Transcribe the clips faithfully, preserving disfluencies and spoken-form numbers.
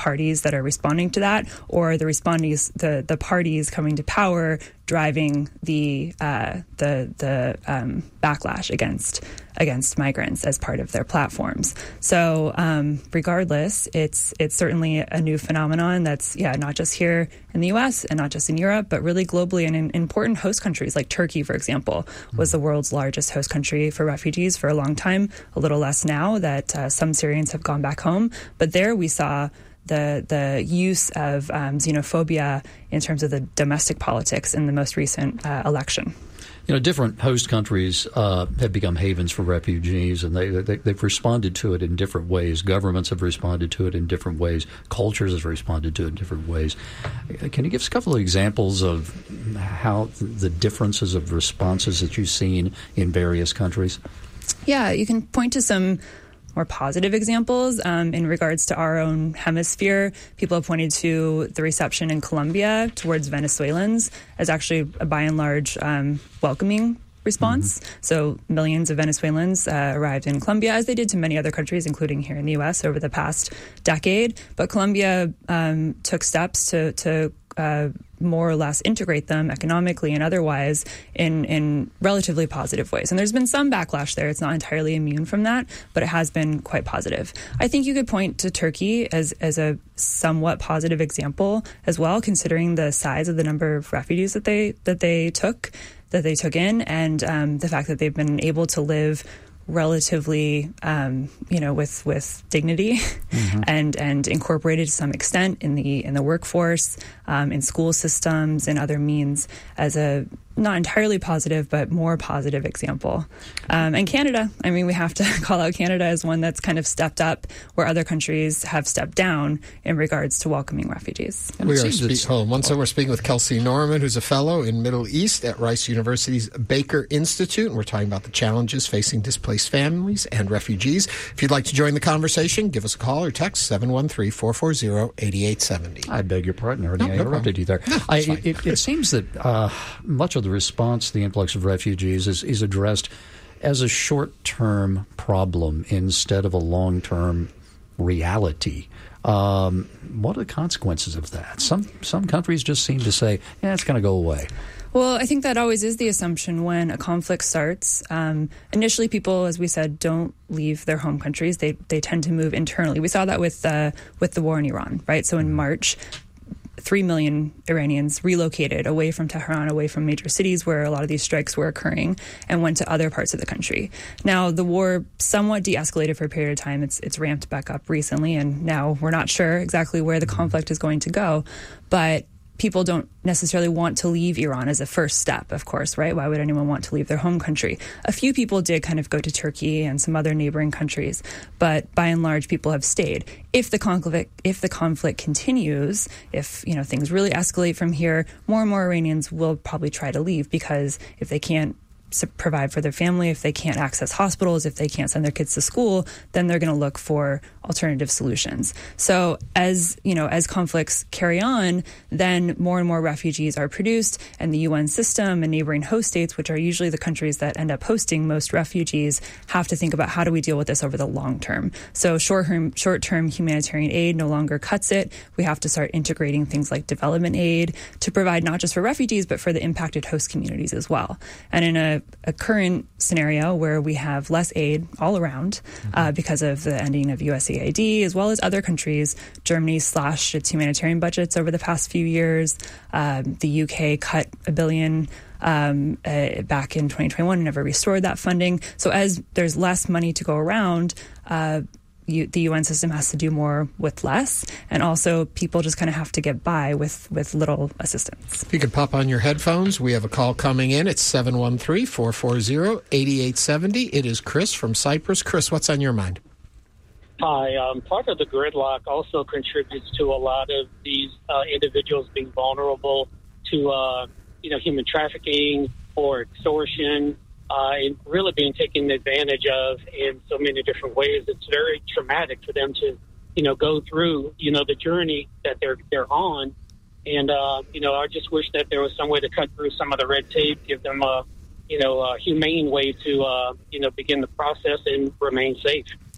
parties that are responding to that, or the respondees, the the parties coming to power driving the uh, the the um, backlash against against migrants as part of their platforms. So um, regardless, it's it's certainly a new phenomenon that's yeah not just here in the U S and not just in Europe, but really globally, and in important host countries like Turkey, for example, was the world's largest host country for refugees for a long time. A little less now that uh, some Syrians have gone back home, but there we saw the the use of um, xenophobia in terms of the domestic politics in the most recent uh, election. You know, different host countries uh, have become havens for refugees, and they, they, they've responded to it in different ways. Governments have responded to it in different ways. Cultures have responded to it in different ways. Can you give us a couple of examples of how the differences of responses that you've seen in various countries? Yeah, you can point to some more positive examples um, in regards to our own hemisphere. People have pointed to the reception in Colombia towards Venezuelans as actually a by and large um, welcoming response. Mm-hmm. So millions of Venezuelans uh, arrived in Colombia, as they did to many other countries, including here in the U S over the past decade. But Colombia um, took steps to to uh, more or less integrate them economically and otherwise in, in relatively positive ways. And there's been some backlash there. It's not entirely immune from that, but it has been quite positive. I think you could point to Turkey as, as a somewhat positive example as well, considering the size of the number of refugees that they that they took, that they took in, and um, the fact that they've been able to live relatively, um, you know, with with dignity, mm-hmm. and and incorporated to some extent in the in the workforce, um, in school systems, and other means as a not entirely positive, but more positive example. Um, and Canada, I mean, we have to call out Canada as one that's kind of stepped up where other countries have stepped down in regards to welcoming refugees. And we are spe- hold on one second. We're speaking with Kelsey Norman, who's a fellow in Middle East at Rice University's Baker Institute, and we're talking about the challenges facing displaced families and refugees. If you'd like to join the conversation, give us a call or text seven one three, four four zero, eight eight seven zero. I beg your pardon, I already no, no interrupted problem. you there. No, I, it, it seems that uh, much of the response to the influx of refugees is, is addressed as a short-term problem instead of a long-term reality. Um, what are the consequences of that? Some some countries just seem to say, yeah, it's going to go away. Well, I think that always is the assumption when a conflict starts. Um, initially, people, as we said, don't leave their home countries. They they tend to move internally. We saw that with uh, with the war in Iran, right? So in March, Three million Iranians relocated away from Tehran, away from major cities where a lot of these strikes were occurring, and went to other parts of the country. Now, the war somewhat de-escalated for a period of time. It's it's ramped back up recently, and now we're not sure exactly where the conflict is going to go. But people don't necessarily want to leave Iran as a first step, of course, right? Why would anyone want to leave their home country? A few people did kind of go to Turkey and some other neighboring countries, but by and large, people have stayed. If the conflict, if the conflict continues, if you know things really escalate from here, more and more Iranians will probably try to leave, because if they can't provide for their family, if they can't access hospitals, if they can't send their kids to school, then they're going to look for alternative solutions. So as, you know, as conflicts carry on, then more and more refugees are produced, and the U N system and neighboring host states, which are usually the countries that end up hosting most refugees, have to think about how do we deal with this over the long term. So short-term, short-term humanitarian aid no longer cuts it. We have to start integrating things like development aid to provide not just for refugees, but for the impacted host communities as well. And in a a current scenario where we have less aid all around mm-hmm. uh, because of the ending of U S A I D, as well as other countries. Germany slashed its humanitarian budgets over the past few years. Um, the U K cut a billion um, uh, back in twenty twenty-one and never restored that funding. So as there's less money to go around, uh, You, the U N system has to do more with less, and also people just kind of have to get by with, with little assistance. If you could pop on your headphones, we have a call coming in. It's seven one three, four four zero, eight eight seven zero. It is Chris from Cyprus. Chris, what's on your mind? Hi. Um, part of the gridlock also contributes to a lot of these uh, individuals being vulnerable to, uh, you know, human trafficking or extortion. Uh, and really being taken advantage of in so many different ways. It's very traumatic for them to, you know, go through, you know, the journey that they're they're on. And, uh, you know, I just wish that there was some way to cut through some of the red tape, give them a, you know, a humane way to, uh, you know, begin the process and remain safe.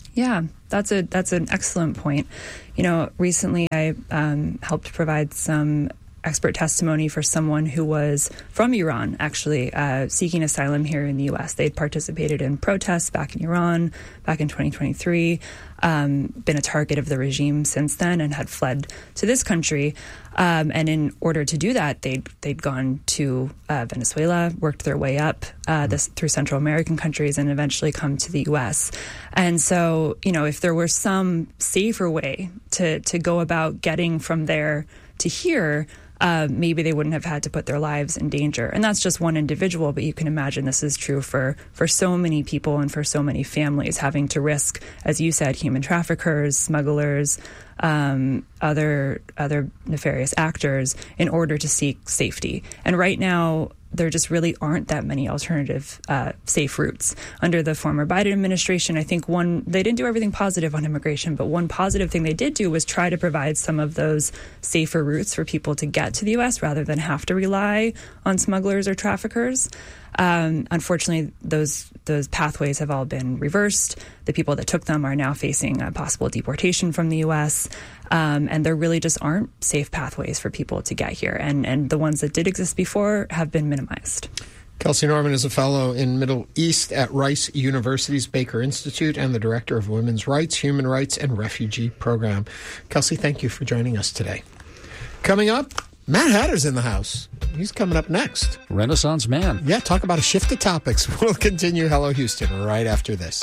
Yeah, that's a that's an excellent point. You know, recently I um, helped provide some expert testimony for someone who was from Iran, actually, uh, seeking asylum here in the U S. They'd participated in protests back in Iran back in twenty twenty-three, um, been a target of the regime since then, and had fled to this country. Um, and in order to do that, they'd, they'd gone to uh, Venezuela, worked their way up uh, this, through Central American countries, and eventually come to the U S. And so, you know, if there were some safer way to, to go about getting from there to here, Uh, maybe they wouldn't have had to put their lives in danger. And that's just one individual, but you can imagine this is true for, for so many people and for so many families, having to risk, as you said, human traffickers, smugglers, um, other other nefarious actors in order to seek safety. And right now, there just really aren't that many alternative uh, safe routes. Under the former Biden administration, I think one, they didn't do everything positive on immigration, but one positive thing they did do was try to provide some of those safer routes for people to get to the U S rather than have to rely on smugglers or traffickers. Um, unfortunately, those those pathways have all been reversed. The people that took them are now facing a possible deportation from the U S, um, and there really just aren't safe pathways for people to get here. And, and the ones that did exist before have been minimized. Kelsey Norman is a fellow in Middle East at Rice University's Baker Institute and the director of Women's Rights, Human Rights, and Refugee Program. Kelsey, thank you for joining us today. Coming up, Matt Hatter's in the house. He's coming up next. Renaissance man. Yeah, talk about a shift of topics. We'll continue Hello Houston right after this.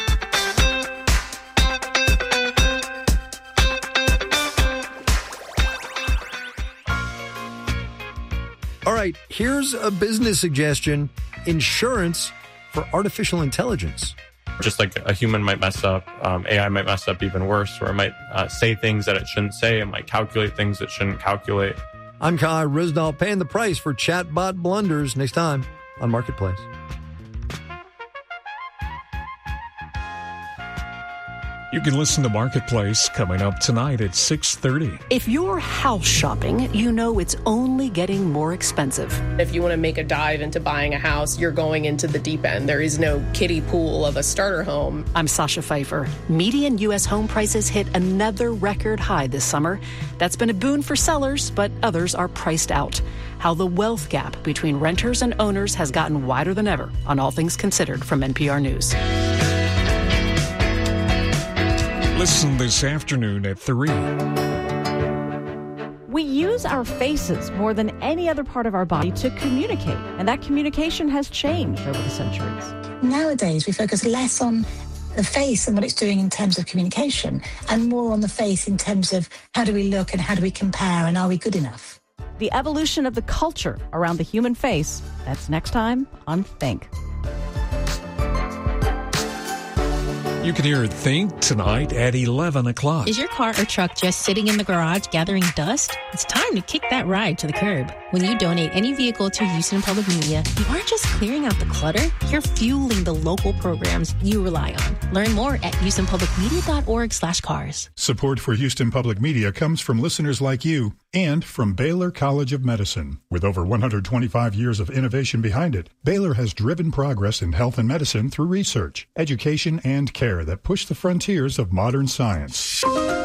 All right, here's a business suggestion. Insurance for artificial intelligence. Just like a human might mess up, um, A I might mess up even worse, or it might uh, say things that it shouldn't say. It might calculate things it shouldn't calculate. I'm Kai Risdall, paying the price for chatbot blunders next time on Marketplace. You can listen to Marketplace coming up tonight at six thirty. If you're house shopping, you know it's only getting more expensive. If you want to make a dive into buying a house, you're going into the deep end. There is no kiddie pool of a starter home. I'm Sasha Pfeiffer. Median U S home prices hit another record high this summer. That's been a boon for sellers, but others are priced out. How the wealth gap between renters and owners has gotten wider than ever on All Things Considered from N P R News. Listen this afternoon at three. We use our faces more than any other part of our body to communicate, and that communication has changed over the centuries. Nowadays, we focus less on the face and what it's doing in terms of communication, and more on the face in terms of how do we look and how do we compare and are we good enough? The evolution of the culture around the human face, that's next time on Think. You can hear Think tonight at eleven o'clock. Is your car or truck just sitting in the garage gathering dust? It's time to kick that ride to the curb. When you donate any vehicle to Houston Public Media, you aren't just clearing out the clutter, you're fueling the local programs you rely on. Learn more at houstonpublicmedia.org slash cars. Support for Houston Public Media comes from listeners like you and from Baylor College of Medicine. With over one hundred twenty-five years of innovation behind it, Baylor has driven progress in health and medicine through research, education, and care that push the frontiers of modern science.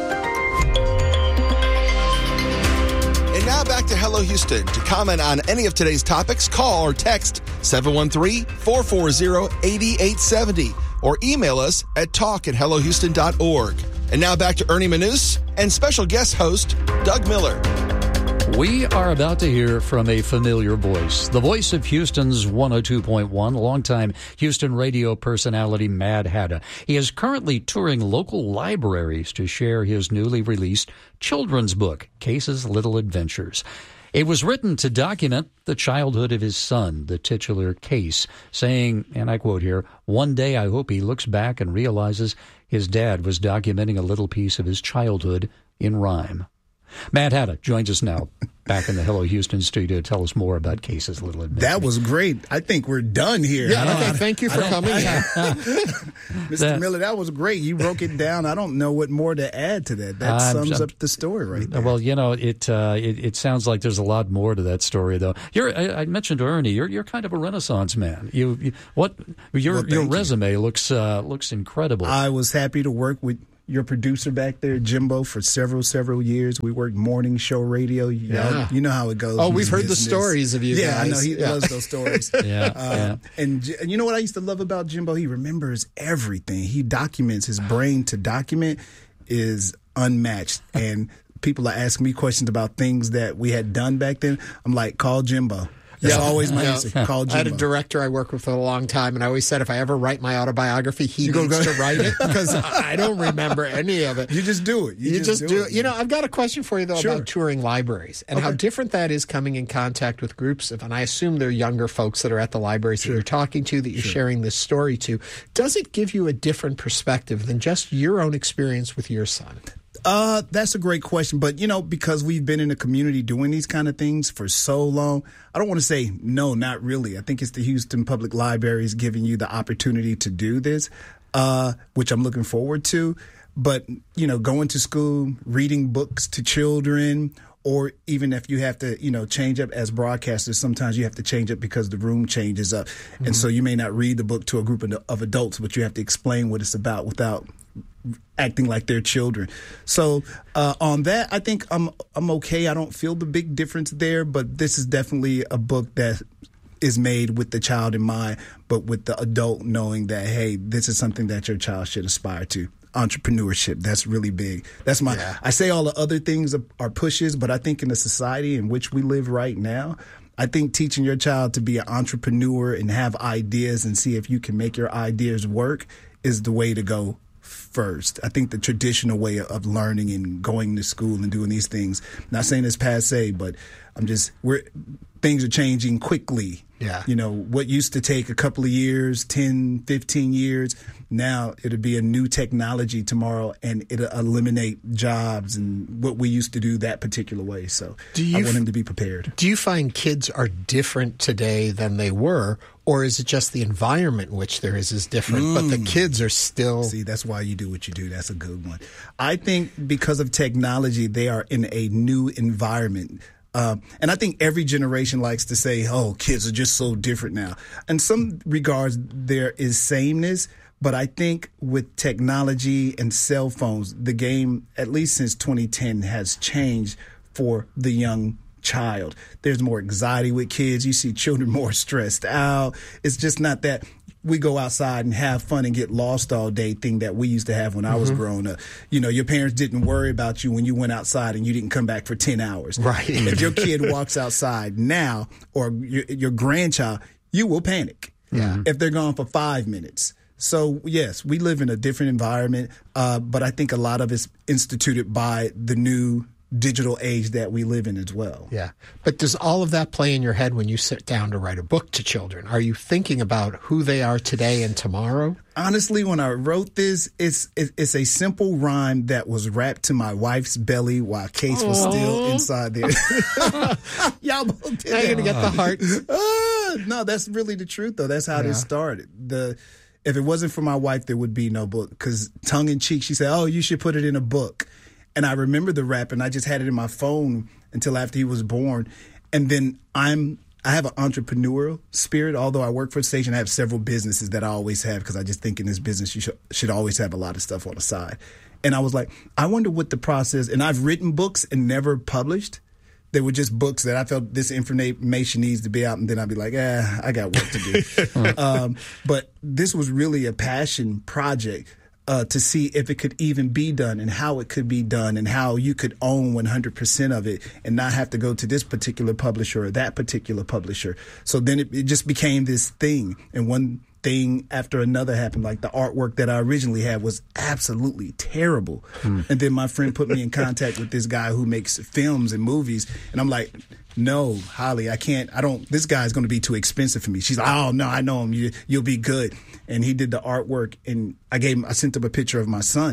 And now back to Hello Houston. To comment on any of today's topics, call or text seven one three, four four zero, eight eight seven zero or email us at talk at hello houston dot org. And now back to Ernie Manus and special guest host, Doug Miller. We are about to hear from a familiar voice, the voice of Houston's one oh two point one, longtime Houston radio personality Mad Hatter. He is currently touring local libraries to share his newly released children's book, Case's Little Adventures. It was written to document the childhood of his son, the titular Case, saying, and I quote here, "One day I hope he looks back and realizes his dad was documenting a little piece of his childhood in rhyme." Matt Haddock joins us now, back in the Hello Houston studio, to tell us more about Case's Little Admission. That was great. I think we're done here. Yeah, I okay, I, thank you for coming. Mister That, Miller, that was great. You broke it down. I don't know what more to add to that. That I'm, sums I'm, up the story right there. Well, you know, it, uh, it it sounds like there's a lot more to that story, though. You're, I, I mentioned Ernie. You're you're kind of a Renaissance man. You, you what your well, your resume you. looks uh, looks incredible. I was happy to work with your producer back there, Jimbo, for several, several years. We worked morning show radio. You know, yeah. you know how it goes. Oh, we've heard business. the stories of you yeah, guys. I know. He yeah. loves those stories. yeah, uh, yeah. And, and you know what I used to love about Jimbo? He remembers everything. He documents. His brain to document is unmatched. And people are asking me questions about things that we had done back then. I'm like, call Jimbo. That's yeah. always my yeah. answer. Call Jimbo. I had a director I worked with for a long time, and I always said if I ever write my autobiography, he you needs go, go. to write it because I don't remember any of it. You just do it. You, you just, just do, do it. it. You know, I've got a question for you, though, sure. about touring libraries and okay. how different that is coming in contact with groups of, and I assume they're younger folks that are at the libraries sure. that you're talking to, that you're sure. sharing this story to. Does it give you a different perspective than just your own experience with your son? Uh, that's a great question. But, you know, because we've been in the community doing these kind of things for so long, I don't want to say no, not really. I think it's the Houston Public Libraries giving you the opportunity to do this, uh, which I'm looking forward to. But, you know, going to school, reading books to children, or even if you have to, you know, change up as broadcasters, sometimes you have to change up because the room changes up. Mm-hmm. And so you may not read the book to a group of, of adults, but you have to explain what it's about without acting like they're children. So uh, on that, I think I'm I'm okay. I don't feel the big difference there, but this is definitely a book that is made with the child in mind, but with the adult knowing that, hey, this is something that your child should aspire to. Entrepreneurship, that's really big. That's my, yeah. I say all the other things are, are pushes, but I think in the society in which we live right now, I think teaching your child to be an entrepreneur and have ideas and see if you can make your ideas work is the way to go first. I think the traditional way of learning and going to school and doing these things, not saying it's passe, but I'm just, we're, things are changing quickly. Yeah. You know, what used to take a couple of years, ten, fifteen years, now it'll be a new technology tomorrow and it'll eliminate jobs and what we used to do that particular way. So do you, I want him to be prepared. Do you find kids are different today than they were, or is it just the environment in which there is is different, mm. but the kids are still... See, that's why you do what you do. That's a good one. I think because of technology, they are in a new environment. Uh, and I think every generation likes to say, oh, kids are just so different now. In some regards, there is sameness. But I think with technology and cell phones, the game, at least since twenty ten, has changed for the young child. There's more anxiety with kids. You see children more stressed out. It's just not that we go outside and have fun and get lost all day thing that we used to have when I was mm-hmm. growing up. You know, your parents didn't worry about you when you went outside and you didn't come back for ten hours. Right. If your kid walks outside now, or your, your grandchild, you will panic. Yeah. If they're gone for five minutes. So, yes, we live in a different environment, uh, but I think a lot of it's instituted by the new digital age that we live in as well. Yeah. But does all of that play in your head when you sit down to write a book to children? Are you thinking about who they are today and tomorrow? Honestly, when I wrote this, it's it's a simple rhyme that was wrapped to my wife's belly while Case was Aww. still inside there. Y'all both did now you're going to get the heart. Uh, no, that's really the truth, though. That's how yeah. this started. The If it wasn't for my wife, there would be no book. Because tongue in cheek, she said, oh, you should put it in a book. And I remember the rap, and I just had it in my phone until after he was born. And then I'm I have an entrepreneurial spirit. Although I work for a station, I have several businesses that I always have because I just think in this business you should, should always have a lot of stuff on the side. And I was like, I wonder what the process, and I've written books and never published. They were just books that I felt this information needs to be out, and then I'd be like, eh, I got work to do. um, but this was really a passion project uh, to see if it could even be done and how it could be done and how you could own one hundred percent of it and not have to go to this particular publisher or that particular publisher. So then it, it just became this thing, and one thing after another happened. Like the artwork that I originally had was absolutely terrible. Hmm. And then my friend put me in contact with this guy who makes films and movies. And I'm like, no, Holly, I can't, I don't, this guy's going to be too expensive for me. She's like, oh, no, I know him. You, you'll be good. And he did the artwork, and I gave him, I sent him a picture of my son.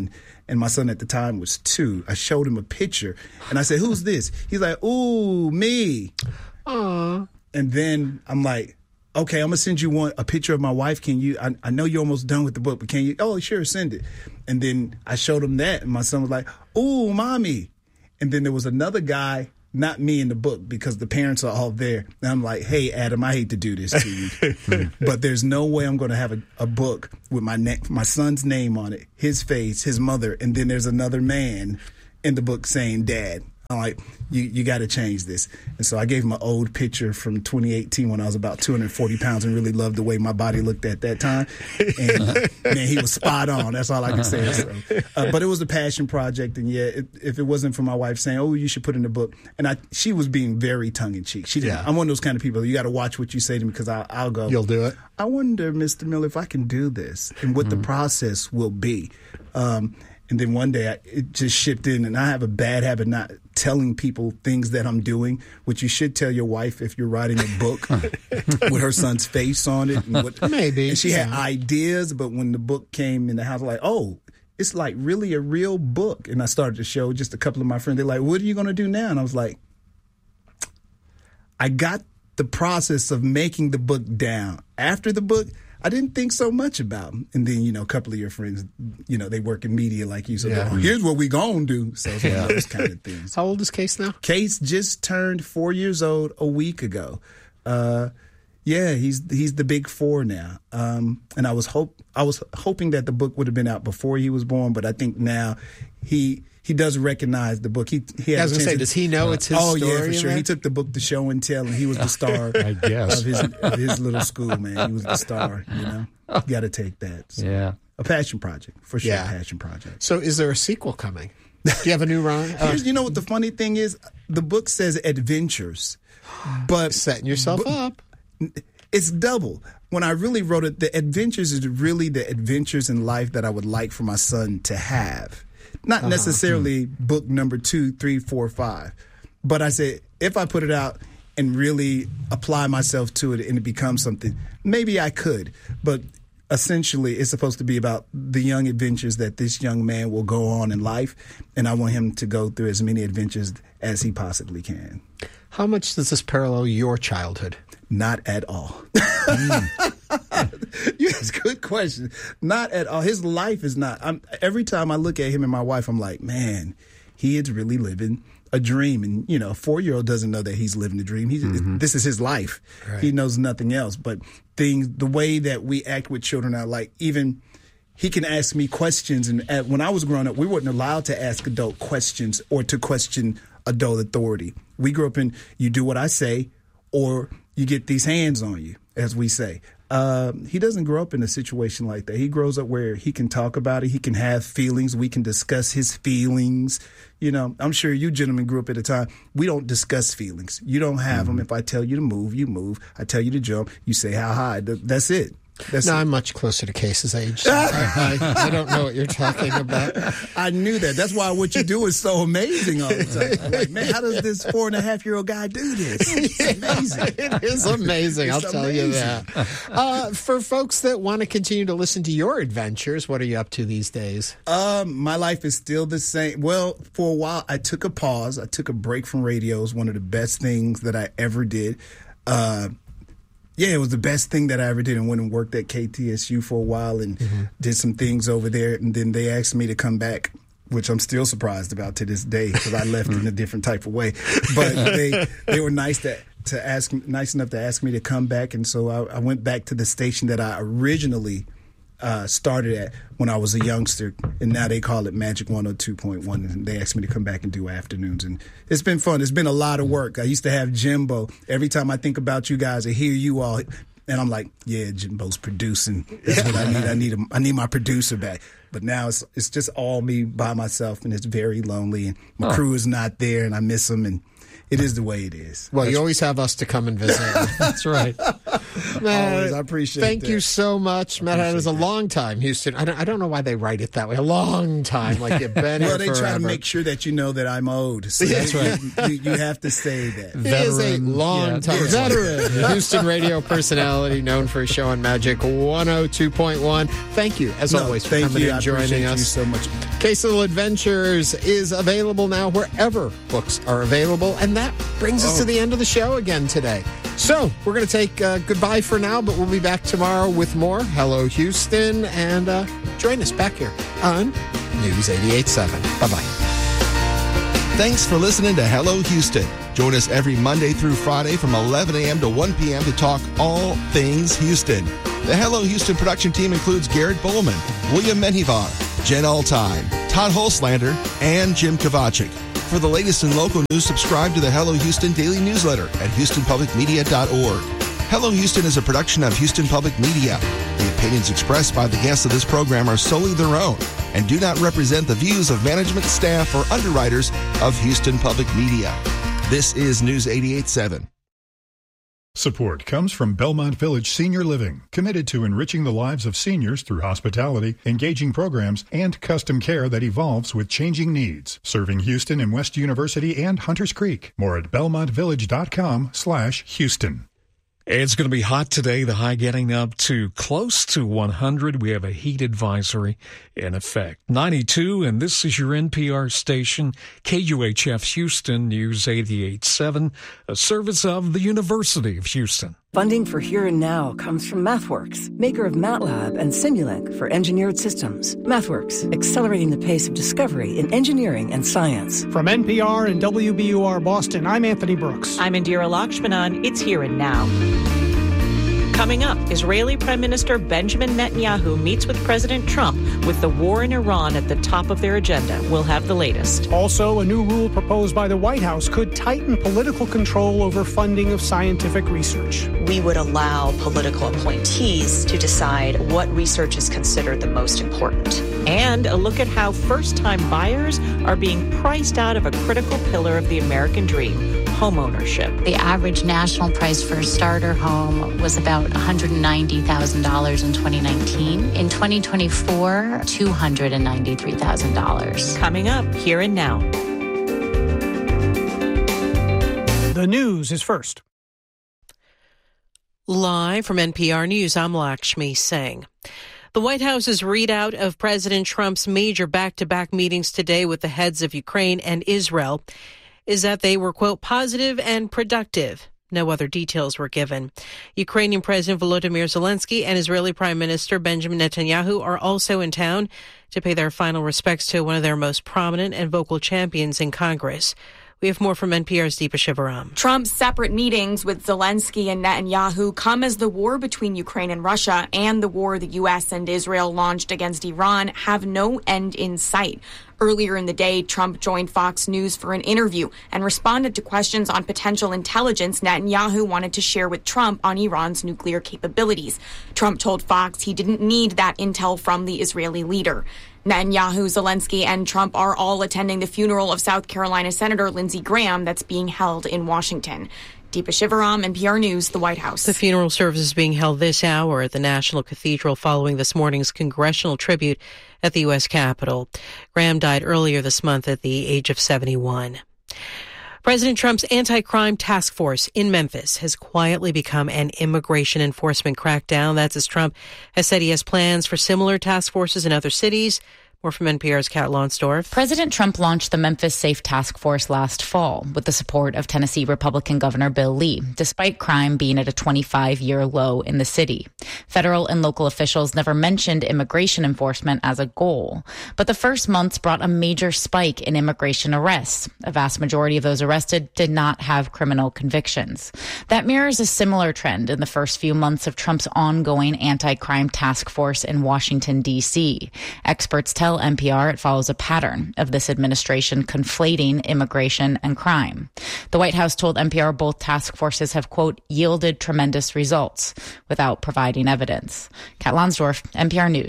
and my son at the time was two. I showed him a picture, and I said, "Who's this?" He's like, "Ooh, me." Aww. And then I'm like, "Okay, I'm gonna send you one a picture of my wife. Can you? I, I know you're almost done with the book, but can you? Oh, sure, send it." And then I showed him that, and my son was like, "Ooh, mommy." And then there was another guy, not me in the book, because the parents are all there. And I'm like, "Hey, Adam, I hate to do this to you, but there's no way I'm going to have a, a book with my na- my son's name on it, his face, his mother, and then there's another man in the book saying Dad." I'm like, you, you got to change this. And so I gave him an old picture from twenty eighteen when I was about two hundred forty pounds and really loved the way my body looked at that time. And man, he was spot on. That's all I can say. So, uh, but it was a passion project. And yeah, it, if it wasn't for my wife saying, "Oh, you should put in the book," and I, she was being very tongue in cheek. She didn't. Yeah. I'm one of those kind of people. You got to watch what you say to me, because I'll, I'll go, "You'll do it." I wonder, Mister Miller, if I can do this and what mm-hmm. the process will be. Um, And then one day I, it just shipped in, and I have a bad habit not telling people things that I'm doing, which you should tell your wife if you're writing a book with her son's face on it. And what, Maybe. And she yeah. had ideas, but when the book came in the house, like, oh, it's like really a real book. And I started to show just a couple of my friends. They're like, "What are you going to do now?" And I was like, I got the process of making the book down. After the book, I didn't think so much about them. And then, you know, a couple of your friends, you know, they work in media like you. So yeah. here's what we gonna do. So it's yeah. one of those kind of things. How old is Case now? Case just turned four years old a week ago. Uh, yeah, he's he's the big four now. Um, and I was hope I was hoping that the book would have been out before he was born, but I think now he he does recognize the book. He he has I was going to say, does he know it's his oh, story? Oh yeah, for sure. He took the book to show and tell, and he was the star I guess. of his of his little school, man. He was the star, you know. You got to take that. So, yeah. A passion project, for sure. Yeah. A passion project. So is there a sequel coming? Do you have a new run? Uh, you know what the funny thing is? The book says adventures, but setting yourself but, up. It's double. When I really wrote it, the adventures is really the adventures in life that I would like for my son to have. Not uh-huh. necessarily hmm. book number two, three, four, five. But I said, if I put it out and really apply myself to it and it becomes something, maybe I could. But essentially, it's supposed to be about the young adventures that this young man will go on in life. And I want him to go through as many adventures as he possibly can. How much does this parallel your childhood? Not at all. Mm. Yes, good question. Not at all. His life is not. I'm, every time I look at him and my wife, I'm like, man, he is really living a dream. And, you know, a four-year-old doesn't know that he's living a dream. He's, mm-hmm. This is his life. Right. He knows nothing else. But things, the way that we act with children are like, even he can ask me questions. And at, when I was growing up, we weren't allowed to ask adult questions or to question adult authority. We grew up in, you do what I say, or you get these hands on you, as we say. Uh, he doesn't grow up in a situation like that. He grows up where he can talk about it. He can have feelings. We can discuss his feelings. You know, I'm sure you gentlemen grew up at a time. We don't discuss feelings. You don't have mm-hmm. them. If I tell you to move, you move. I tell you to jump, you say how high. That's it. That's no, it. I'm much closer to Case's age. So I, I, I don't know what you're talking about. I knew that. That's why what you do is so amazing all the time. I'm like, man, how does this four and a half year old guy do this? It's amazing. It is amazing. I'll It's tell amazing. you that. Uh, for folks that want to continue to listen to your adventures, what are you up to these days? Um, my life is still the same. Well, for a while, I took a pause. I took a break from radio. It was one of the best things that I ever did. Uh, Yeah, it was the best thing that I ever did, and went and worked at K T S U for a while and mm-hmm. did some things over there. And then they asked me to come back, which I'm still surprised about to this day because I left in a different type of way. But they they were nice to to ask nice enough to ask me to come back, and so I, I went back to the station that I originally uh, started at when I was a youngster, and now they call it Magic one oh two point one, and they asked me to come back and do afternoons, and it's been fun. It's been a lot of work. I used to have Jimbo. Every time I think about you guys, I hear you all, and I'm like, yeah, Jimbo's producing. That's what I need. I need a, I need my producer back. But now it's it's just all me by myself, and it's very lonely, and my oh. crew is not there, and I miss them, and it is the way it is. Well, That's you always have us to come and visit. That's right. Matt, Always, I appreciate Thank that. you so much. Matt Haddon is a long time Houston. I don't, I don't know why they write it that way. A long time, like you've been well, here they forever. try to make sure that you know that I'm old. So That's right. You, you have to say that. He is a long time yeah. veteran, Yeah. Houston radio personality known for his show on Magic one oh two point one. Thank you, as No, always, for thank coming you. and I joining appreciate us. you so much. Case Little Adventures is available now wherever books are available, and that brings us Oh. to the end of the show again today. So we're going to take uh, goodbye for now, but we'll be back tomorrow with more Hello Houston, and uh, join us back here on News eighty-eight point seven. Bye-bye. Thanks for listening to Hello Houston. Join us every Monday through Friday from eleven a.m. to one p.m. to talk all things Houston. The Hello Houston production team includes Garrett Bowman, William Menjivar, Jen Altine, Todd Holslander, and Jim Kovacic. For the latest in local news, subscribe to the Hello Houston daily newsletter at houston public media dot org. Hello Houston is a production of Houston Public Media. The opinions expressed by the guests of this program are solely their own and do not represent the views of management, staff, or underwriters of Houston Public Media. This is News eighty-eight point seven. Support comes from Belmont Village Senior Living, committed to enriching the lives of seniors through hospitality, engaging programs, and custom care that evolves with changing needs. Serving Houston and West University and Hunters Creek. More at belmont village dot com slash Houston. It's going to be hot today, the high getting up to close to one hundred. We have a heat advisory in effect. ninety-two, and this is your N P R station, K U H F Houston, News eighty-eight point seven, a service of the University of Houston. Funding for Here and Now comes from MathWorks, maker of MATLAB and Simulink for engineered systems. MathWorks, accelerating the pace of discovery in engineering and science. From N P R and W B U R Boston, I'm Anthony Brooks. I'm Indira Lakshmanan. It's Here and Now. Coming up, Israeli Prime Minister Benjamin Netanyahu meets with President Trump with the war in Iran at the top of their agenda. We'll have the latest. Also, a new rule proposed by the White House could tighten political control over funding of scientific research. We would allow political appointees to decide what research is considered the most important. And a look at how first-time buyers are being priced out of a critical pillar of the American dream, homeownership. The average national price for a starter home was about one hundred ninety thousand dollars in twenty nineteen. In twenty twenty-four, two hundred ninety-three thousand dollars. Coming up, Here and Now. The news is first. Live from N P R News, I'm Lakshmi Singh. The White House's readout of President Trump's major back-to-back meetings today with the heads of Ukraine and Israel is that they were, quote, positive and productive. No other details were given. Ukrainian President Volodymyr Zelensky and Israeli Prime Minister Benjamin Netanyahu are also in town to pay their final respects to one of their most prominent and vocal champions in Congress. We have more from N P R's Deepa Shivaram. Trump's separate meetings with Zelensky and Netanyahu come as the war between Ukraine and Russia and the war the U S and Israel launched against Iran have no end in sight. Earlier in the day, Trump joined Fox News for an interview and responded to questions on potential intelligence Netanyahu wanted to share with Trump on Iran's nuclear capabilities. Trump told Fox he didn't need that intel from the Israeli leader. Netanyahu, Zelensky, and Trump are all attending the funeral of South Carolina Senator Lindsey Graham that's being held in Washington. Deepa Shivaram, N P R News, the White House. The funeral service is being held this hour at the National Cathedral following this morning's congressional tribute at the U S Capitol. Graham died earlier this month at the age of seventy-one. President Trump's anti-crime task force in Memphis has quietly become an immigration enforcement crackdown. That's as Trump has said he has plans for similar task forces in other cities. More from N P R's Kat Lonsdorf. President Trump launched the Memphis Safe Task Force last fall with the support of Tennessee Republican Governor Bill Lee, despite crime being at a twenty-five-year low in the city. Federal and local officials never mentioned immigration enforcement as a goal, but the first months brought a major spike in immigration arrests. A vast majority of those arrested did not have criminal convictions. That mirrors a similar trend in the first few months of Trump's ongoing anti-crime task force in Washington, D C. Experts tell N P R it follows a pattern of this administration conflating immigration and crime. The White House told N P R both task forces have, quote, yielded tremendous results without providing evidence. Kat Lonsdorf, N P R News.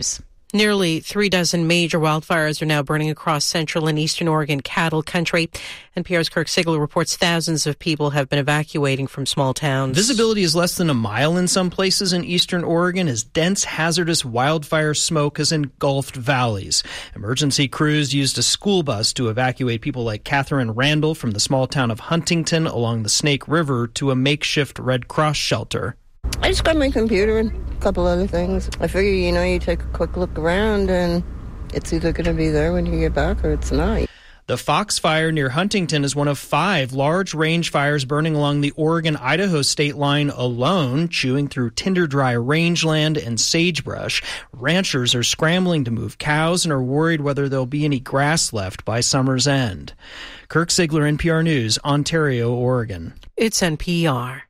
Nearly three dozen major wildfires are now burning across central and eastern Oregon cattle country. N P R's Kirk Sigler reports thousands of people have been evacuating from small towns. Visibility is less than a mile in some places in eastern Oregon as dense, hazardous wildfire smoke has engulfed valleys. Emergency crews used a school bus to evacuate people like Catherine Randall from the small town of Huntington along the Snake River to a makeshift Red Cross shelter. I just got my computer and a couple other things. I figure, you know, you take a quick look around and it's either going to be there when you get back or it's not. The Fox Fire near Huntington is one of five large range fires burning along the Oregon-Idaho state line alone, chewing through tinder-dry rangeland and sagebrush. Ranchers are scrambling to move cows and are worried whether there'll be any grass left by summer's end. Kirk Sigler, N P R News, Ontario, Oregon. It's N P R.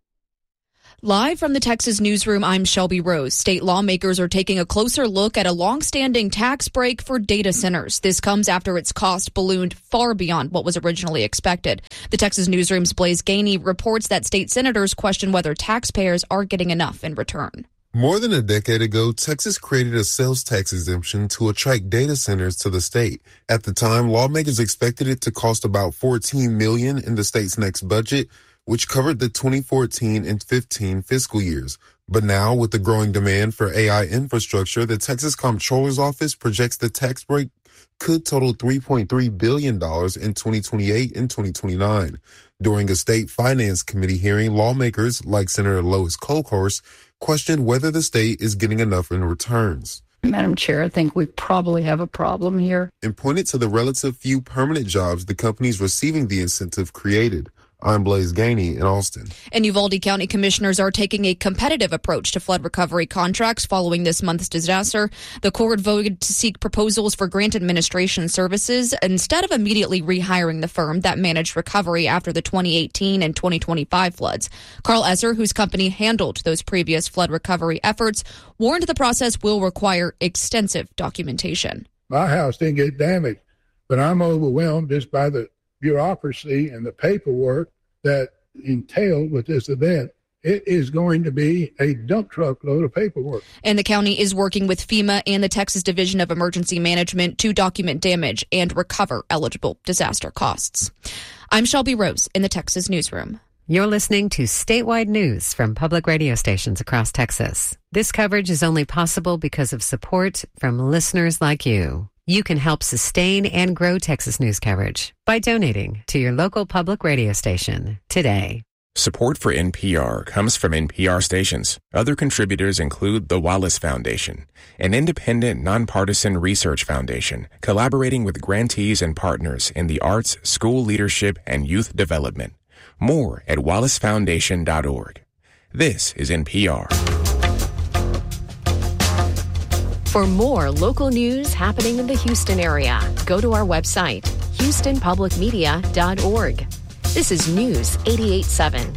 Live from the Texas newsroom, I'm Shelby Rose. State lawmakers are taking a closer look at a long-standing tax break for data centers. This comes after its cost ballooned far beyond what was originally expected. The Texas newsroom's Blaise Gainey reports that state senators question whether taxpayers are getting enough in return. More than a decade ago, Texas created a sales tax exemption to attract data centers to the state. At the time, lawmakers expected it to cost about fourteen million dollars in the state's next budget, which covered the twenty fourteen and fifteen fiscal years. But now, with the growing demand for A I infrastructure, the Texas Comptroller's Office projects the tax break could total three point three billion dollars in twenty twenty-eight and twenty twenty-nine. During a state finance committee hearing, lawmakers like Senator Lois Kolkhorst questioned whether the state is getting enough in returns. Madam Chair, I think we probably have a problem here. And pointed to the relative few permanent jobs the companies receiving the incentive created. I'm Blaise Gainey in Austin. And Uvalde County commissioners are taking a competitive approach to flood recovery contracts following this month's disaster. The court voted to seek proposals for grant administration services instead of immediately rehiring the firm that managed recovery after the twenty eighteen and twenty twenty-five floods. Carl Esser, whose company handled those previous flood recovery efforts, warned the process will require extensive documentation. My house didn't get damaged, but I'm overwhelmed just by the bureaucracy and the paperwork that entailed with this event. It is going to be a dump truck load of paperwork. And the county is working with FEMA and the Texas Division of Emergency Management to document damage and recover eligible disaster costs. I'm Shelby Rose in the Texas newsroom. You're listening to statewide news from public radio stations across Texas. This coverage is only possible because of support from listeners like you. You can help sustain and grow Texas news coverage by donating to your local public radio station today. Support for N P R comes from N P R stations. Other contributors include the Wallace Foundation, an independent, nonpartisan research foundation collaborating with grantees and partners in the arts, school leadership, and youth development. More at wallace foundation dot org. This is N P R. For more local news happening in the Houston area, go to our website, houston public media dot org. This is News eighty-eight point seven.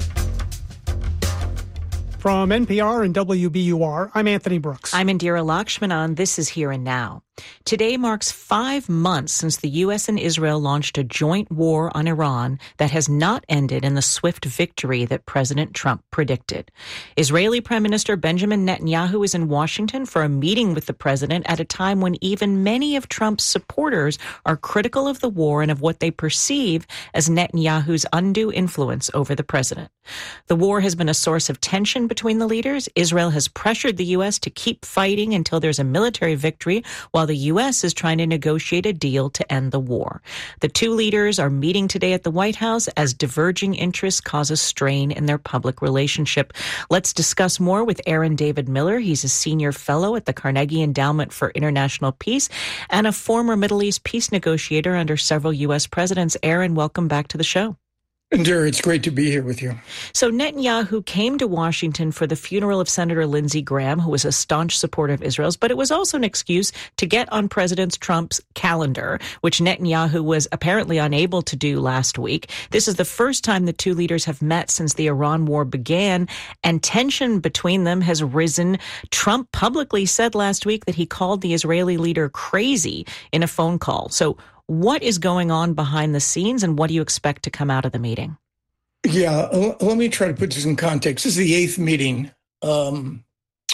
From N P R and W B U R, I'm Anthony Brooks. I'm Indira Lakshmanan. This is Here and Now. Today marks five months since the U S and Israel launched a joint war on Iran that has not ended in the swift victory that President Trump predicted. Israeli Prime Minister Benjamin Netanyahu is in Washington for a meeting with the president at a time when even many of Trump's supporters are critical of the war and of what they perceive as Netanyahu's undue influence over the president. The war has been a source of tension between the leaders. Israel has pressured the U S to keep fighting until there's a military victory, while the U S is trying to negotiate a deal to end the war. The two leaders are meeting today at the White House as diverging interests cause a strain in their public relationship. Let's discuss more with Aaron David Miller. He's a senior fellow at the Carnegie Endowment for International Peace and a former Middle East peace negotiator under several U S presidents. Aaron, welcome back to the show. Indira, it's great to be here with you. So Netanyahu came to Washington for the funeral of Senator Lindsey Graham, who was a staunch supporter of Israel's, but it was also an excuse to get on President Trump's calendar, which Netanyahu was apparently unable to do last week. This is the first time the two leaders have met since the Iran war began, and tension between them has risen. Trump publicly said last week that he called the Israeli leader crazy in a phone call. So what is going on behind the scenes, and what do you expect to come out of the meeting? Yeah, let me try to put this in context. This is the eighth meeting um,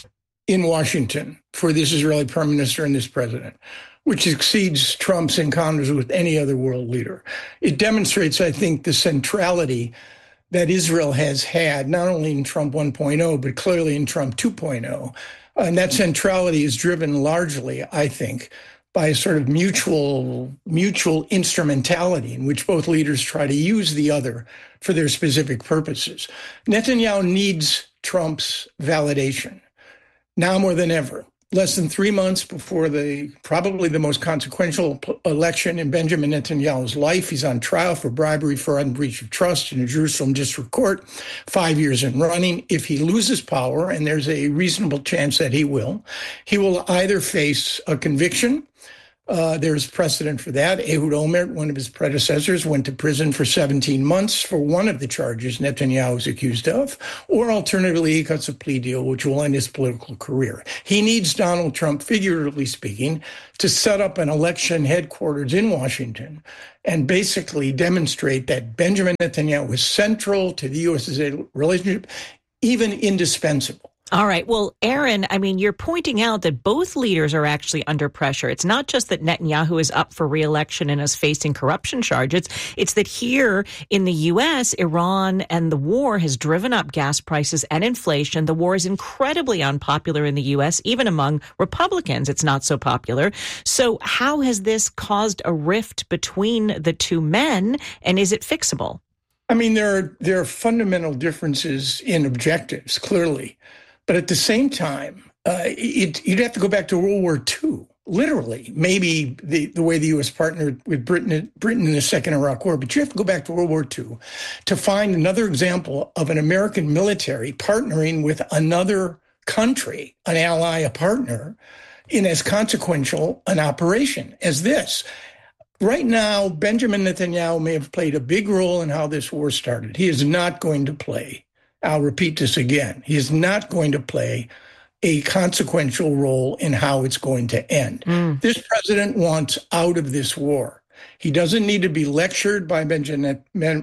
in Washington for this Israeli prime minister and this president, which exceeds Trump's encounters with any other world leader. It demonstrates, I think, the centrality that Israel has had, not only in Trump one point oh, but clearly in Trump two point oh. And that centrality is driven largely, I think, by a sort of mutual mutual instrumentality in which both leaders try to use the other for their specific purposes. Netanyahu needs Trump's validation now more than ever. Less than three months before the probably the most consequential election in Benjamin Netanyahu's life, he's on trial for bribery, fraud, and breach of trust in a Jerusalem district court, five years in running. If he loses power, and there's a reasonable chance that he will, he will either face a conviction. Uh, there's precedent for that. Ehud Olmert, one of his predecessors, went to prison for seventeen months for one of the charges Netanyahu is accused of, or alternatively, he cuts a plea deal, which will end his political career. He needs Donald Trump, figuratively speaking, to set up an election headquarters in Washington and basically demonstrate that Benjamin Netanyahu is central to the U S-Israel relationship, even indispensable. All right. Well, Aaron, I mean, you're pointing out that both leaders are actually under pressure. It's not just that Netanyahu is up for re-election and is facing corruption charges. It's that here in the U S, Iran and the war has driven up gas prices and inflation. The war is incredibly unpopular in the U S, even among Republicans. It's not so popular. So how has this caused a rift between the two men, and is it fixable? I mean, there are, there are fundamental differences in objectives, clearly. But at the same time, uh, it, you'd have to go back to World War Two, literally, maybe the, the way the U S partnered with Britain, Britain in the Second Iraq War. But you have to go back to World War Two to find another example of an American military partnering with another country, an ally, a partner, in as consequential an operation as this. Right now, Benjamin Netanyahu may have played a big role in how this war started. He is not going to play. I'll repeat this again. He is not going to play a consequential role in how it's going to end. Mm. This president wants out of this war. He doesn't need to be lectured by Benjamin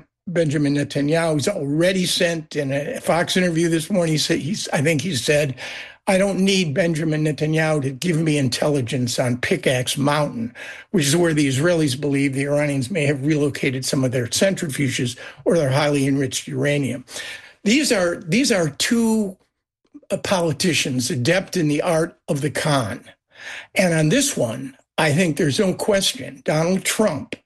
Netanyahu. He's already sent in a Fox interview this morning. He said, he's, I think he said, I don't need Benjamin Netanyahu to give me intelligence on Pickaxe Mountain, which is where the Israelis believe the Iranians may have relocated some of their centrifuges or their highly enriched uranium. These are these are two uh, politicians adept in the art of the con. And on this one, I think there's no question Donald Trump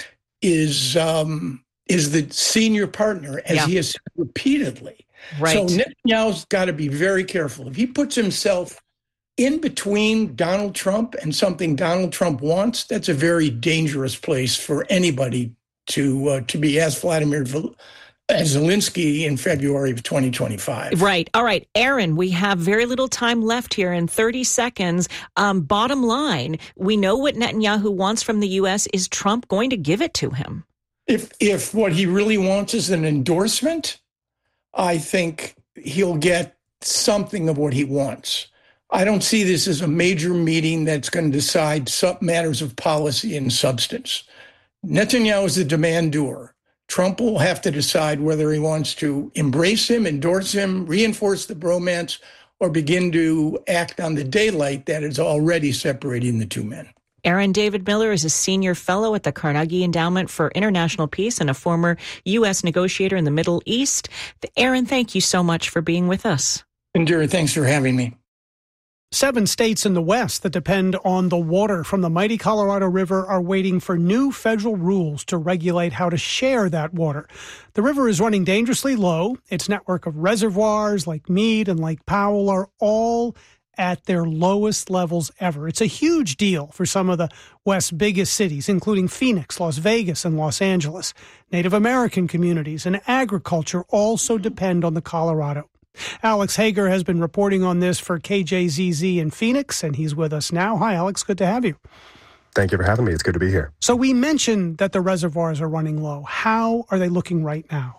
is um, is the senior partner, as yeah. he has said repeatedly. Right. So Netanyahu's got to be very careful. If he puts himself in between Donald Trump and something Donald Trump wants, that's a very dangerous place for anybody to uh, to be, as Vladimir as Zelensky in February of twenty twenty-five. Right. All right. Aaron, we have very little time left here in thirty seconds. Um, bottom line, we know what Netanyahu wants from the U S. Is Trump going to give it to him? If if what he really wants is an endorsement, I think he'll get something of what he wants. I don't see this as a major meeting that's going to decide some matters of policy and substance. Netanyahu is the demand doer. Trump will have to decide whether he wants to embrace him, endorse him, reinforce the bromance, or begin to act on the daylight that is already separating the two men. Aaron David Miller is a senior fellow at the Carnegie Endowment for International Peace and a former U S negotiator in the Middle East. Aaron, thank you so much for being with us. Indira, thanks for having me. Seven states in the West that depend on the water from the mighty Colorado River are waiting for new federal rules to regulate how to share that water. The river is running dangerously low. Its network of reservoirs like Meade and Lake Powell are all at their lowest levels ever. It's a huge deal for some of the West's biggest cities, including Phoenix, Las Vegas, and Los Angeles. Native American communities and agriculture also depend on the Colorado. Alex Hager has been reporting on this for K J Z Z in Phoenix, and he's with us now. Hi, Alex. Good to have you. Thank you for having me. It's good to be here. So we mentioned that the reservoirs are running low. How are they looking right now?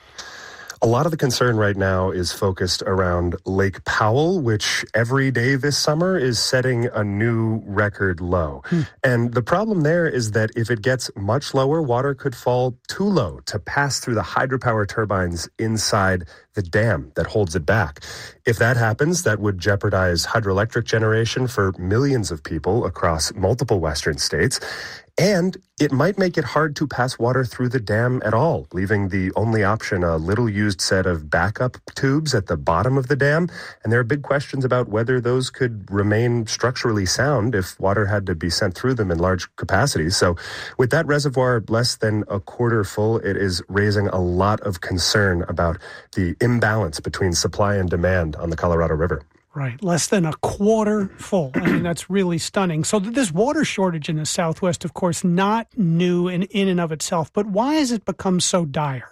A lot of the concern right now is focused around Lake Powell, which every day this summer is setting a new record low. Hmm. And the problem there is that if it gets much lower, water could fall too low to pass through the hydropower turbines inside the dam that holds it back. If that happens, that would jeopardize hydroelectric generation for millions of people across multiple western states. And it might make it hard to pass water through the dam at all, leaving the only option a little-used set of backup tubes at the bottom of the dam. And there are big questions about whether those could remain structurally sound if water had to be sent through them in large capacities. So with that reservoir less than a quarter full, it is raising a lot of concern about the imbalance between supply and demand on the Colorado River. Right, less than a quarter full. I mean, that's really stunning. So this water shortage in the Southwest, of course, not new in, in and of itself, but why has it become so dire?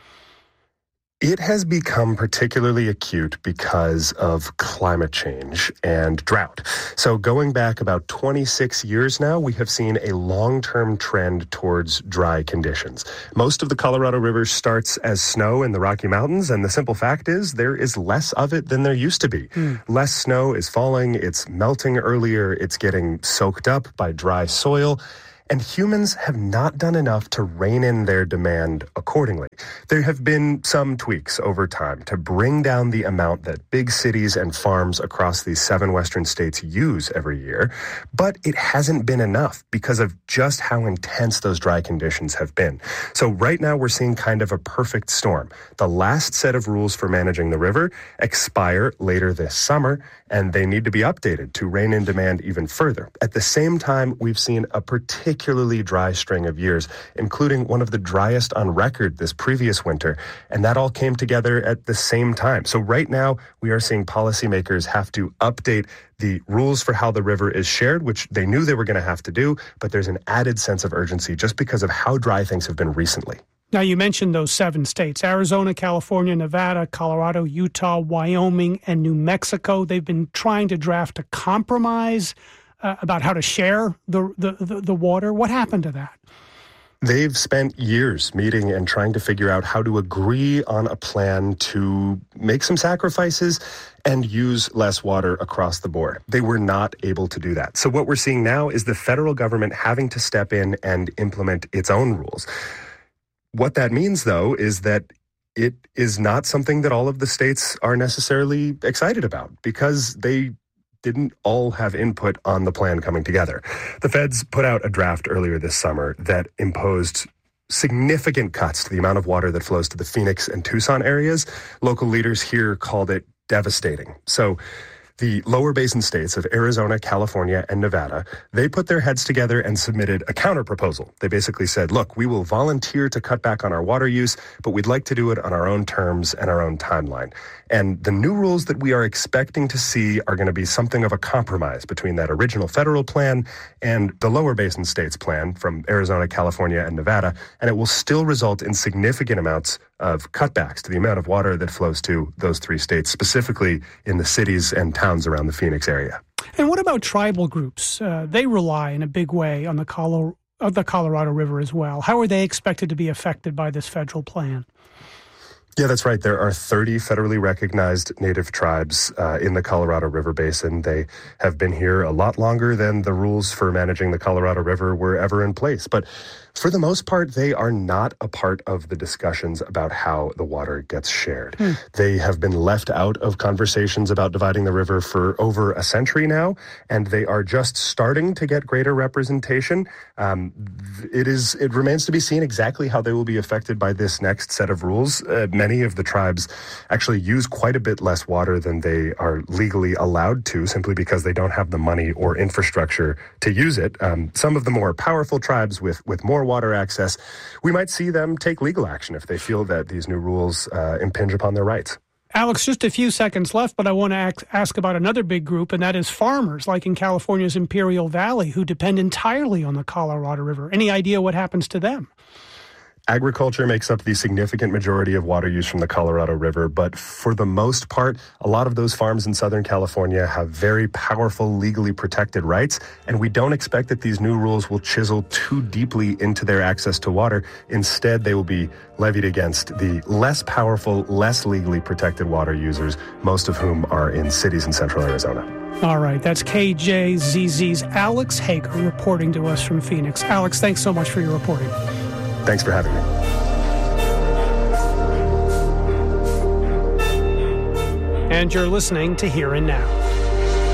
It has become particularly acute because of climate change and drought. So going back about twenty-six years now, we have seen a long-term trend towards dry conditions. Most of the Colorado River starts as snow in the Rocky Mountains, and the simple fact is there is less of it than there used to be. Mm. Less snow is falling, it's melting earlier, it's getting soaked up by dry soil. And humans have not done enough to rein in their demand accordingly. There have been some tweaks over time to bring down the amount that big cities and farms across these seven western states use every year, but it hasn't been enough because of just how intense those dry conditions have been. So right now we're seeing kind of a perfect storm. The last set of rules for managing the river expire later this summer, and they need to be updated to rein in demand even further. At the same time, we've seen a particular particularly dry string of years, including one of the driest on record this previous winter. And that all came together at the same time. So right now, we are seeing policymakers have to update the rules for how the river is shared, which they knew they were going to have to do, but there's an added sense of urgency just because of how dry things have been recently. Now, you mentioned those seven states, Arizona, California, Nevada, Colorado, Utah, Wyoming, and New Mexico. They've been trying to draft a compromise Uh, about how to share the, the, the, the water. What happened to that? They've spent years meeting and trying to figure out how to agree on a plan to make some sacrifices and use less water across the board. They were not able to do that. So what we're seeing now is the federal government having to step in and implement its own rules. What that means, though, is that it is not something that all of the states are necessarily excited about because they didn't all have input on the plan coming together. The feds put out a draft earlier this summer that imposed significant cuts to the amount of water that flows to the Phoenix and Tucson areas. Local leaders here called it devastating. So the lower basin states of Arizona, California, and Nevada, they put their heads together and submitted a counterproposal. They basically said, look, we will volunteer to cut back on our water use, but we'd like to do it on our own terms and our own timeline. And the new rules that we are expecting to see are going to be something of a compromise between that original federal plan and the lower basin states plan from Arizona, California, and Nevada. And it will still result in significant amounts of cutbacks to the amount of water that flows to those three states, specifically in the cities and towns around the Phoenix area. And what about tribal groups? Uh, they rely in a big way on the, Colo- uh, the Colorado River as well. How are they expected to be affected by this federal plan? Yeah, that's right. There are thirty federally recognized native tribes uh, in the Colorado River Basin. They have been here a lot longer than the rules for managing the Colorado River were ever in place. But for the most part, they are not a part of the discussions about how the water gets shared. Hmm. They have been left out of conversations about dividing the river for over a century now, and they are just starting to get greater representation. Um, it is. It remains to be seen exactly how they will be affected by this next set of rules. Uh, many of the tribes actually use quite a bit less water than they are legally allowed to, simply because they don't have the money or infrastructure to use it. Um, some of the more powerful tribes with, with more water access, we might see them take legal action if they feel that these new rules uh, impinge upon their rights. Alex, just a few seconds left, but I want to ask, ask about another big group, and that is farmers, like in California's Imperial Valley, who depend entirely on the Colorado River. Any idea what happens to them? Agriculture makes up the significant majority of water use from the Colorado River, but for the most part, a lot of those farms in Southern California have very powerful, legally protected rights, and we don't expect that these new rules will chisel too deeply into their access to water. Instead, they will be levied against the less powerful, less legally protected water users, most of whom are in cities in central Arizona. All right, that's K J Z Z's Alex Hager reporting to us from Phoenix. Alex, thanks so much for your reporting. Thanks for having me. And you're listening to Here and Now.